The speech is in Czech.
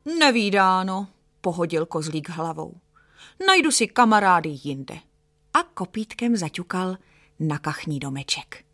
Nevídáno, pohodil kozlík hlavou. Najdu si kamarády jinde. A kopítkem zaťukal na kachní domeček.